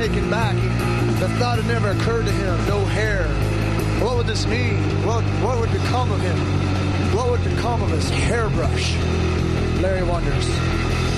taken back. The thought had never occurred to him. No hair. What would this mean? What would become of him? What would become of his hairbrush? Larry wonders.